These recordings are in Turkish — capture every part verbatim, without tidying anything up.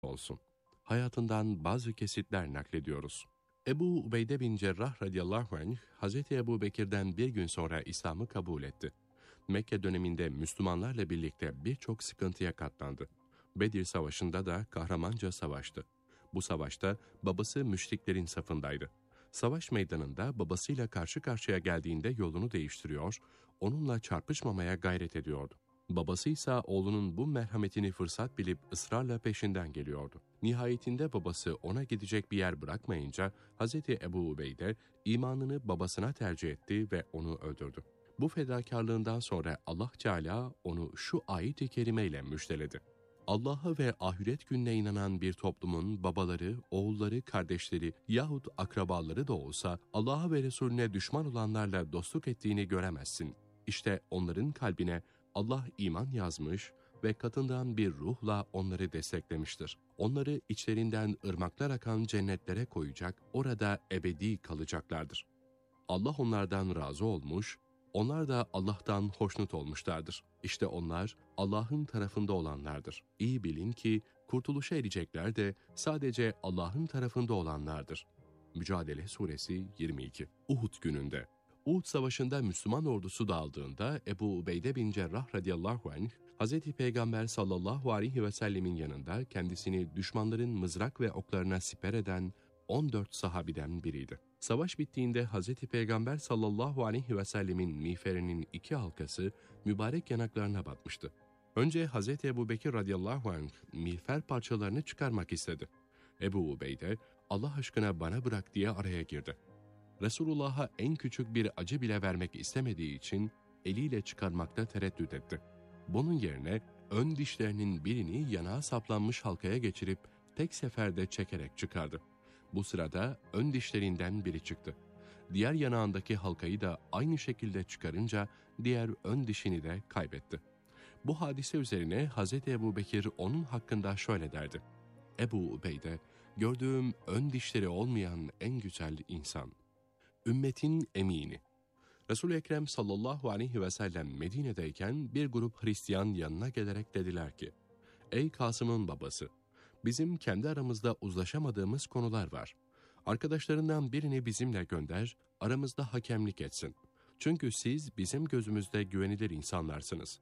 olsun. Hayatından bazı kesitler naklediyoruz. Ebu Ubeyde bin Cerrah radıyallahu anh, Hazreti Ebu Bekir'den bir gün sonra İslam'ı kabul etti. Mekke döneminde Müslümanlarla birlikte birçok sıkıntıya katlandı. Bedir Savaşı'nda da kahramanca savaştı. Bu savaşta babası müşriklerin safındaydı. Savaş meydanında babasıyla karşı karşıya geldiğinde yolunu değiştiriyor, onunla çarpışmamaya gayret ediyordu. Babası ise oğlunun bu merhametini fırsat bilip ısrarla peşinden geliyordu. Nihayetinde babası ona gidecek bir yer bırakmayınca Hazreti Ebu Ubeyde imanını babasına tercih etti ve onu öldürdü. Bu fedakarlığından sonra Allah Teala onu şu ayet-i kerimeyle müjdeledi. Allah'a ve ahiret gününe inanan bir toplumun babaları, oğulları, kardeşleri yahut akrabaları da olsa Allah'a ve Resulüne düşman olanlarla dostluk ettiğini göremezsin. İşte onların kalbine Allah iman yazmış ve katından bir ruhla onları desteklemiştir. Onları içlerinden ırmaklar akan cennetlere koyacak, orada ebedi kalacaklardır. Allah onlardan razı olmuş, onlar da Allah'tan hoşnut olmuşlardır. İşte onlar Allah'ın tarafında olanlardır. İyi bilin ki kurtuluşa erecekler de sadece Allah'ın tarafında olanlardır. Mücadele Suresi yirmi iki. Uhud gününde Uhud Savaşı'nda Müslüman ordusu dağıldığında Ebu Ubeyde bin Cerrah radıyallahu anh, Hz. Peygamber sallallahu aleyhi ve sellemin yanında kendisini düşmanların mızrak ve oklarına siper eden on dört sahabiden biriydi. Savaş bittiğinde Hz. Peygamber sallallahu aleyhi ve sellemin miğferinin iki halkası mübarek yanaklarına batmıştı. Önce Hz. Ebu Bekir radıyallahu anh miğfer parçalarını çıkarmak istedi. Ebu Ubeyde, Allah aşkına bana bırak diye araya girdi. Resulullah'a en küçük bir acı bile vermek istemediği için eliyle çıkarmakta tereddüt etti. Bunun yerine ön dişlerinin birini yanağa saplanmış halkaya geçirip tek seferde çekerek çıkardı. Bu sırada ön dişlerinden biri çıktı. Diğer yanağındaki halkayı da aynı şekilde çıkarınca diğer ön dişini de kaybetti. Bu hadise üzerine Hazreti Ebu Bekir onun hakkında şöyle derdi. Ebu Ubeyde, gördüğüm ön dişleri olmayan en güzel insan. Ümmetin emini. Resul-i Ekrem sallallahu aleyhi ve sellem Medine'deyken bir grup Hristiyan yanına gelerek dediler ki, Ey Kasım'ın babası, bizim kendi aramızda uzlaşamadığımız konular var. Arkadaşlarından birini bizimle gönder, aramızda hakemlik etsin. Çünkü siz bizim gözümüzde güvenilir insanlarsınız.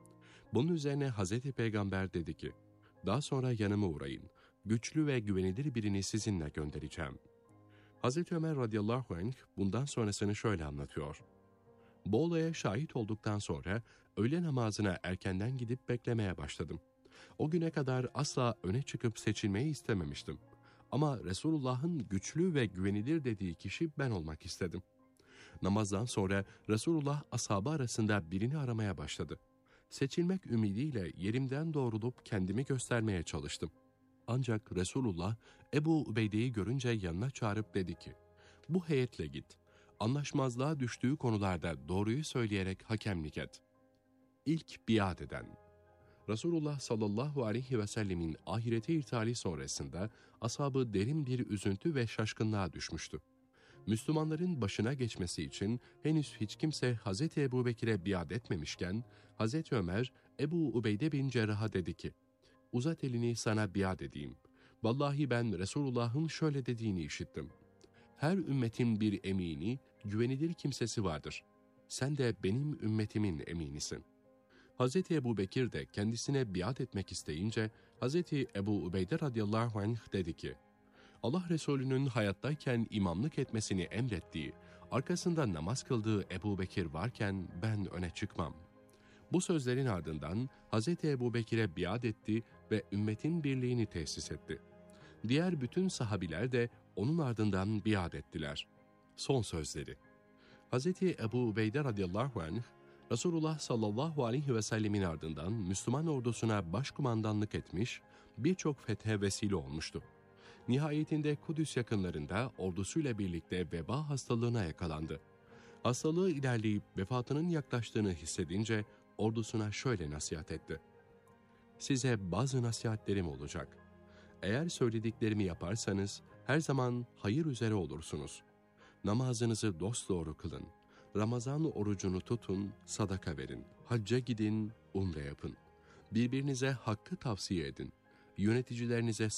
Bunun üzerine Hazreti Peygamber dedi ki, daha sonra yanıma uğrayın, güçlü ve güvenilir birini sizinle göndereceğim. Hazreti Ömer radıyallahu anh bundan sonrasını şöyle anlatıyor. Bu olaya şahit olduktan sonra öğle namazına erkenden gidip beklemeye başladım. O güne kadar asla öne çıkıp seçilmeyi istememiştim. Ama Resulullah'ın güçlü ve güvenilir dediği kişi ben olmak istedim. Namazdan sonra Resulullah ashabı arasında birini aramaya başladı. Seçilmek ümidiyle yerimden doğrulup kendimi göstermeye çalıştım. Ancak Resulullah Ebu Ubeyde'yi görünce yanına çağırıp dedi ki, bu heyetle git, anlaşmazlığa düştüğü konularda doğruyu söyleyerek hakemlik et. İlk biat eden. Resulullah sallallahu aleyhi ve sellemin ahirete irtihali sonrasında ashabı derin bir üzüntü ve şaşkınlığa düşmüştü. Müslümanların başına geçmesi için henüz hiç kimse Hazreti Ebu Bekir'e biat etmemişken, Hazreti Ömer, Ebu Ubeyde bin Cerrah'a dedi ki, uzat elini sana biat edeyim. Vallahi ben Resulullah'ın şöyle dediğini işittim. Her ümmetin bir emini, güvenilir kimsesi vardır. Sen de benim ümmetimin eminisin. Hazreti Ebu Bekir de kendisine biat etmek isteyince, Hazreti Ebu Ubeyde radıyallahu anh dedi ki, Allah Resulü'nün hayattayken imamlık etmesini emrettiği, arkasında namaz kıldığı Ebu Bekir varken ben öne çıkmam. Bu sözlerin ardından Hazreti Ebu Bekir'e biat etti ve ümmetin birliğini tesis etti. Diğer bütün sahabiler de onun ardından biat ettiler. Son sözleri. Hazreti Ebu Ubeyde radıyallahu anh, Resulullah sallallahu aleyhi ve sellemin ardından Müslüman ordusuna başkumandanlık etmiş, birçok fethe vesile olmuştu. Nihayetinde Kudüs yakınlarında ordusuyla birlikte veba hastalığına yakalandı. Hastalığı ilerleyip vefatının yaklaştığını hissedince ordusuna şöyle nasihat etti. Size bazı nasihatlerim olacak. Eğer söylediklerimi yaparsanız her zaman hayır üzere olursunuz. Namazınızı dosdoğru kılın. Ramazan orucunu tutun, sadaka verin. Hacca gidin, umre yapın. Birbirinize hakkı tavsiye edin. Yöneticilerinize